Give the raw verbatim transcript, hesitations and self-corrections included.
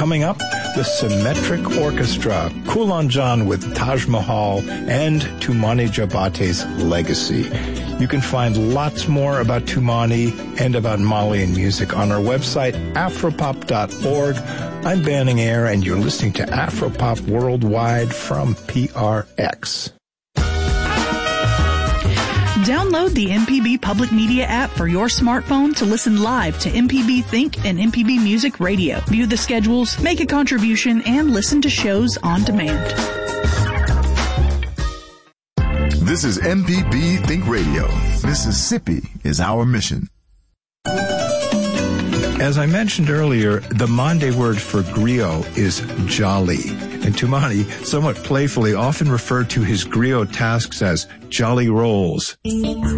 Coming up, the Symmetric Orchestra, Kulan Jan with Taj Mahal, and Tumani Jabate's legacy. You can find lots more about Tumani and about Malian music on our website, afropop dot org. I'm Banning Eyre, and you're listening to Afropop Worldwide from P R X. Download the M P B Public Media app for your smartphone to listen live to M P B Think and M P B Music Radio. View the schedules, make a contribution, and listen to shows on demand. This is M P B Think Radio. Mississippi is our mission. As I mentioned earlier, the Mande word for griot is jolly. And Tumani, somewhat playfully, often referred to his griot tasks as jolly rolls.